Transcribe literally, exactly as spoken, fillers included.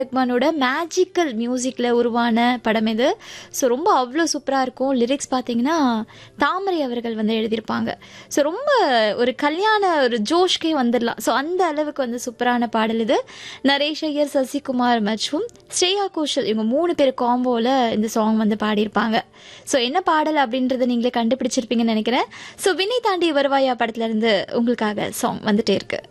ரஹ்மானோட magical மியூசிக்ல உருவான படம் இது. ஸோ ரொம்ப அவ்வளோ சூப்பராக இருக்கும். லிரிக்ஸ் பார்த்தீங்கன்னா தாமரை அவர்கள் வந்து எழுதியிருப்பாங்க. ஸோ ரொம்ப ஒரு கல்யாண ஒரு ஜோஷ்கே வந்துடலாம். ஸோ அந்த அளவுக்கு வந்து சூப்பரான பாடல் இது. நரேஷ் ஐயர், சசிகுமார் மற்றும் ஸ்ரேயா கோஷல் இவங்க மூணு பேர் காம்போவில் இந்த சாங் வந்து பாடியிருப்பாங்க. ஸோ என்ன பாடல் அப்படின்றத நீங்களே கண்டுபிடிச்சிருப்பீங்கன்னு நினைக்கிறேன். ஸோ வினை தாண்டி வருவாயா படத்துல இருந்து உங்களுக்காக சாங் வந்துட்டே இருக்கு.